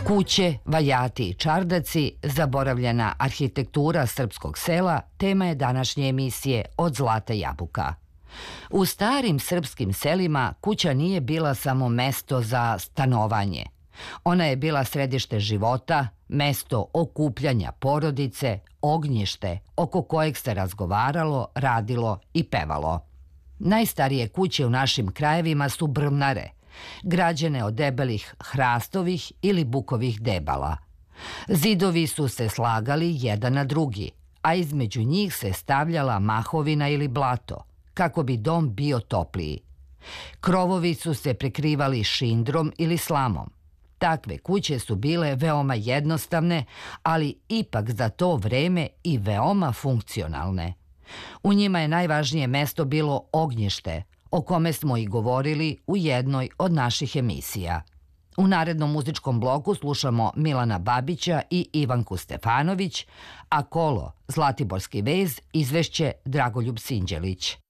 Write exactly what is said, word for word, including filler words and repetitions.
Kuće, valjati i čardaci, zaboravljena arhitektura srpskog sela, tema je današnje emisije Od zlata jabuka. U starim srpskim selima kuća nije bila samo mesto za stanovanje. Ona je bila središte života, mesto okupljanja porodice, ognjište oko kojeg se razgovaralo, radilo i pevalo. Najstarije kuće u našim krajevima su brvnare, građene od debelih hrastovih ili bukovih debala. Zidovi su se slagali jedan na drugi, a između njih se stavljala mahovina ili blato, kako bi dom bio topliji. Krovovi su se prekrivali šindrom ili slamom. Takve kuće su bile veoma jednostavne, ali ipak za to vreme i veoma funkcionalne. U njima je najvažnije mesto bilo ognjište, o kome smo i govorili u jednoj od naših emisija. U narednom muzičkom bloku slušamo Milana Babića i Ivanku Stefanović, a kolo Zlatiborski vez izvešće Dragoljub Sinđelić.